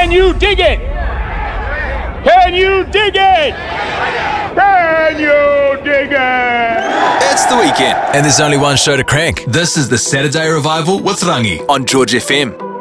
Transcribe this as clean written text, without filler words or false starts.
Can you dig it? Can you dig it? Can you dig it? It's the weekend, and there's only one show to crank. This is the Saturday Revival with Rangi on George FM.